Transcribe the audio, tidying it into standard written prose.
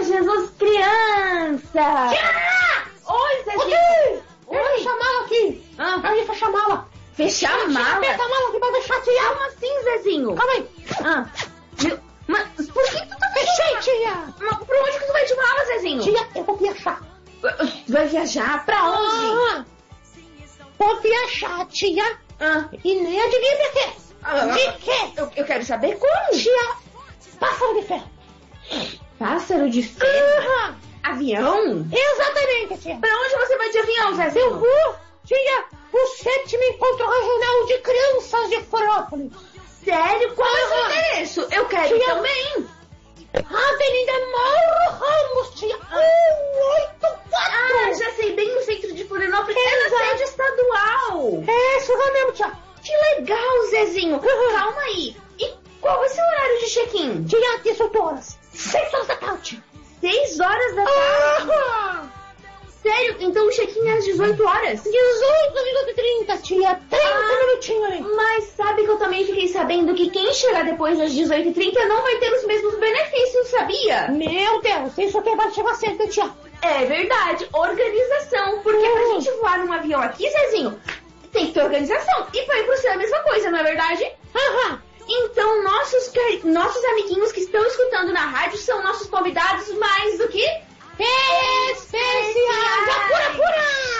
Jesus criança! Tia! Oi, Zezinho! Oi! Oi! Fecha a mala aqui! Aí, fecha a mala! Fechar a mala? Aperta a mala aqui pra fechar, tia! Como assim, Zezinho? Calma aí! Mas por que tu tá Fechei, tia! Mas por onde que tu vai de mala, Zezinho? Tia, eu vou viajar! Vai viajar? Pra onde? Vou viajar, tia! E nem adivinha de quê? De quê? Eu quero saber como. Tia, pássaro de ferro! Pássaro de ferro? Avião? Exatamente, tia! Pra onde você vai de avião, Zezinho? Eu vou, tia, o 7º Encontro Regional de Crianças de Florianópolis! Sério? Qual é o seu endereço? Eu quero ir também! Avenida Mauro Ramos, tia! 184! Já sei, bem no centro de Florianópolis. É na sede estadual! É, isso lá mesmo, tia! Que legal, Zezinho! Calma aí! E qual vai ser o horário de check-in? Tia, 18 horas! 6 horas da tarde! 6 horas da tarde? Sério? Então o check-in é às 18 horas? 18h30, tia! 30 minutinhos aí! Mas sabe que eu também fiquei sabendo que quem chegar depois das 18h30 não vai ter os mesmos benefícios, sabia? Meu Deus, isso aqui vai chegar cedo, tia! É verdade, organização. Porque pra gente voar num avião aqui, Zezinho, tem que ter organização. E pra ir pro céu é a mesma coisa, não é verdade? Então nossos amiguinhos que estão escutando na rádio são nossos convidados mais do que... especiais! Apura!